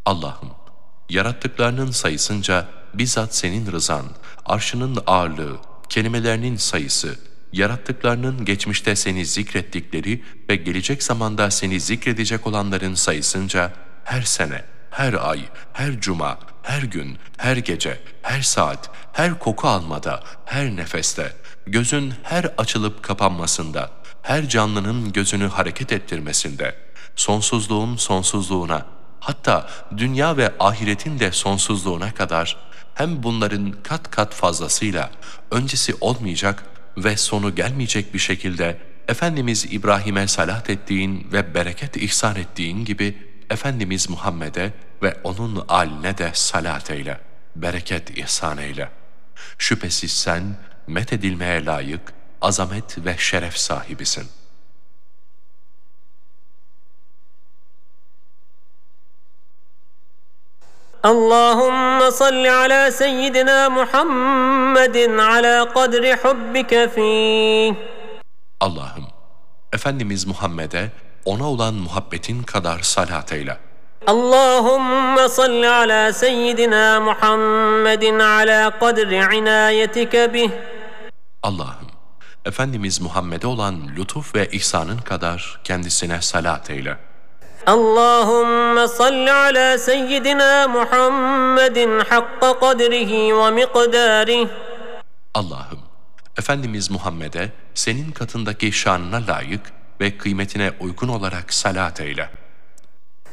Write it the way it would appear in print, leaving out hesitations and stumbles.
Allah'ım, yarattıklarının sayısınca bizzat senin rızan, arşının ağırlığı, kelimelerinin sayısı, yarattıklarının geçmişte seni zikrettikleri ve gelecek zamanda seni zikredecek olanların sayısınca her sene, her ay, her cuma, her gün, her gece, her saat, her koku almada, her nefeste, gözün her açılıp kapanmasında, her canlının gözünü hareket ettirmesinde, sonsuzluğun sonsuzluğuna, hatta dünya ve ahiretin de sonsuzluğuna kadar hem bunların kat kat fazlasıyla öncesi olmayacak ve sonu gelmeyecek bir şekilde Efendimiz İbrahim'e salat ettiğin ve bereket ihsan ettiğin gibi Efendimiz Muhammed'e ve onun âline de salat eyle, bereket ihsan eyle. Şüphesiz sen methedilmeye layık, azamet ve şeref sahibisin. اللهم صل على سيدنا محمد على قدر حبك فيه. Allah'ım, Efendimiz Muhammed'e ona olan muhabbetin kadar salat eyle. اللهم صل على سيدنا محمد على قدر عنايتك به. Allah'ım, Efendimiz Muhammed'e olan lütuf ve ihsanın kadar kendisine salat eyle. اللهم صل على سيدنا محمد حق قدره ومقداره. Allah'ım, Efendimiz Muhammed'e senin katındaki şanına layık ve kıymetine uygun olarak salat eyle.